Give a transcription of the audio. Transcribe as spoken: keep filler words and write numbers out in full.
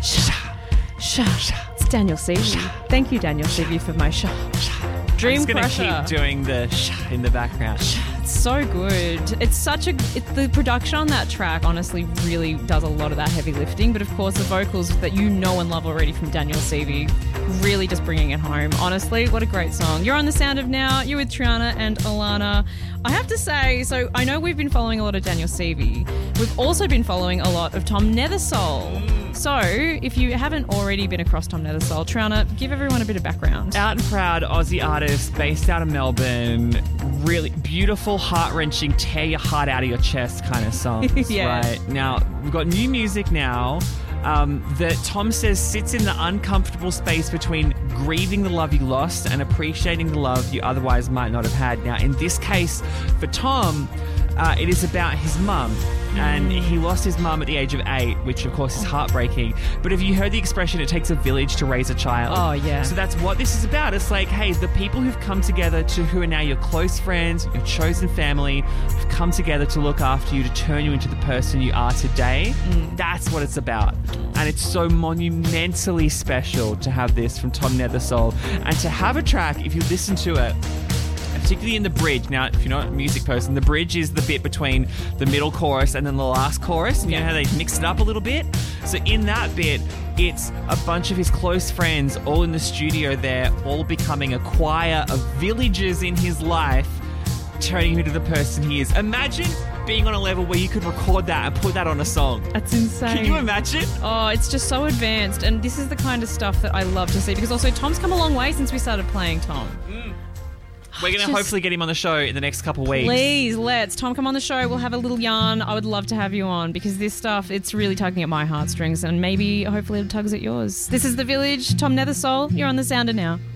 Sha. Sha. Sha. It's Daniel Seavey. Thank you, Daniel Seavey, for my Sha. Sha. Dream I'm Crusher. going to keep doing the Sha in the background. It's so good. It's such a... It, the production on that track, honestly, really does a lot of that heavy lifting. But, of course, the vocals that you know and love already from Daniel Seavey, really just bringing it home. Honestly, what a great song. You're on The Sound of Now. You're with Triana and Alana. I have to say, so I know we've been following a lot of Daniel Seavey. We've also been following a lot of Tom Nethersole. So, if you haven't already been across Tom Nethersole, Triana, give everyone a bit of background. Out and proud Aussie artist based out of Melbourne. Really beautiful, heart-wrenching, tear your heart out of your chest kind of songs. Yeah. Right? Now, we've got new music now um, that Tom says sits in the uncomfortable space between grieving the love you lost and appreciating the love you otherwise might not have had. Now, in this case, for Tom, uh, it is about his mum. And he lost his mum at the age of eight, which of course is heartbreaking. But have you heard the expression, it takes a village to raise a child? Oh, yeah. So that's what this is about. It's like, hey, the people who've come together to who are now your close friends, your chosen family, have come together to look after you, to turn you into the person you are today. Mm. That's what it's about. And it's so monumentally special to have this from Tom Nethersole. And to have a track, if you listen to it, particularly in the bridge. Now, if you're not a music person, the bridge is the bit between the middle chorus and then the last chorus. And you know how they mix it up a little bit? So in that bit, it's a bunch of his close friends all in the studio there, all becoming a choir of villagers in his life, turning him into the person he is. Imagine being on a level where you could record that and put that on a song. That's insane. Can you imagine? Oh, it's just so advanced. And this is the kind of stuff that I love to see, because also Tom's come a long way since we started playing Tom. Mm. We're going to Just- hopefully get him on the show in the next couple of weeks. Please, let's. Tom, come on the show. We'll have a little yarn. I would love to have you on, because this stuff, it's really tugging at my heartstrings, and maybe, hopefully, it tugs at yours. This is The Village. Tom Nethersole. You're on The Sounder now.